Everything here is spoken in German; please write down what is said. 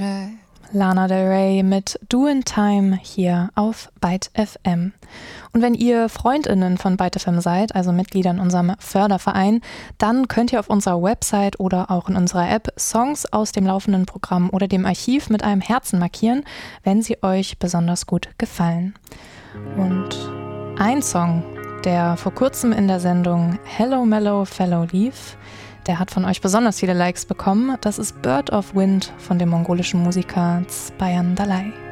Lana Del Rey mit Doin' Time hier auf Byte FM. Und wenn ihr FreundInnen von Byte FM seid, also Mitglieder in unserem Förderverein, dann könnt ihr auf unserer Website oder auch in unserer App Songs aus dem laufenden Programm oder dem Archiv mit einem Herzen markieren, wenn sie euch besonders gut gefallen. Und ein Song, der vor kurzem in der Sendung Hello Mellow Fellow lief, der hat von euch besonders viele Likes bekommen. Das ist Bird of Wind von dem mongolischen Musiker Zbayan Dalai.